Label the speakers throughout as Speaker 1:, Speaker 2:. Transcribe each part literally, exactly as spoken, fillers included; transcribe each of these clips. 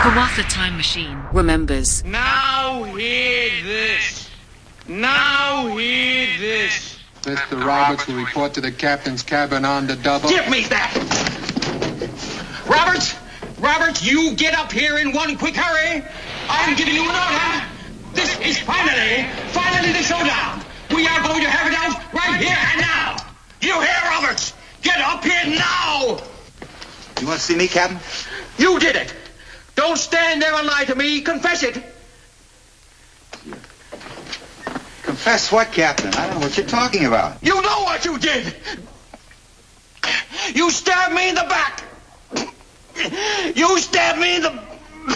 Speaker 1: Kawatha Time Machine remembers.
Speaker 2: Now hear this. Now hear this.
Speaker 3: Mister Roberts will report to the captain's cabin on the double.
Speaker 2: Give me that! Roberts! Roberts, you get up here in one quick hurry. I'm giving you an order. This is finally, finally the showdown. We are going to have it out right here and now. You hear, Roberts? Get up here now!
Speaker 4: You want to see me, Captain?
Speaker 2: You did it! Don't stand there and lie to me. Confess it.
Speaker 4: Confess what, Captain? I don't know what you're talking about.
Speaker 2: You know what you did! You stabbed me in the back! You stabbed me in the...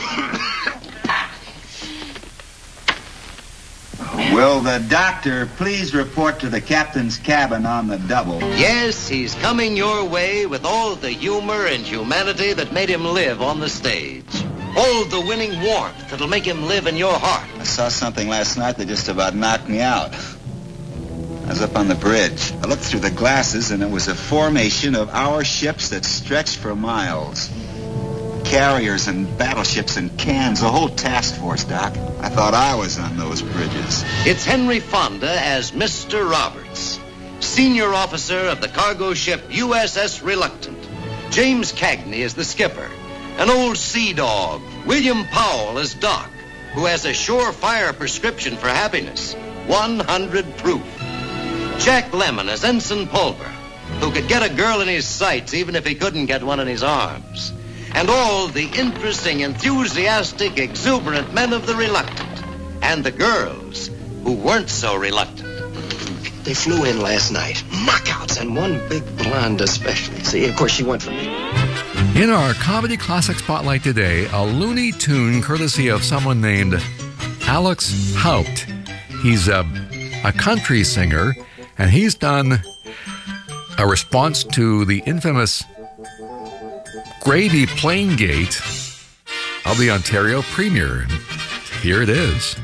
Speaker 4: Will the doctor please report to the captain's cabin on the double?
Speaker 5: Yes, he's coming your way with all the humor and humanity that made him live on the stage. All the winning warmth that'll make him live in your heart.
Speaker 4: I saw something last night that just about knocked me out. I was up on the bridge. I looked through the glasses, and it was a formation of our ships that stretched for miles. Carriers and battleships and cans, a whole task force, Doc. I thought I was on those bridges.
Speaker 5: It's Henry Fonda as Mister Roberts, senior officer of the cargo ship U S S Reluctant. James Cagney is the skipper. An old sea dog, William Powell as Doc, who has a surefire prescription for happiness, one hundred proof. Jack Lemmon as Ensign Pulver, who could get a girl in his sights even if he couldn't get one in his arms. And all the interesting, enthusiastic, exuberant men of the Reluctant. And the girls who weren't so reluctant.
Speaker 6: They flew in last night. Knockouts, and one big blonde especially. See, of course, she went for me.
Speaker 7: In our Comedy Classic Spotlight today, a Looney Tune courtesy of someone named Alex Haupt. He's a, a country singer, and he's done a response to the infamous Grady Planegate of the Ontario Premier. Here it is.